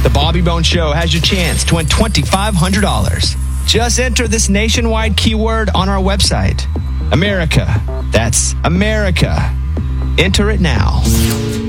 The Bobby Bones Show has your chance to win $2,500. Just enter this nationwide keyword on our website. America. That's America. Enter it now.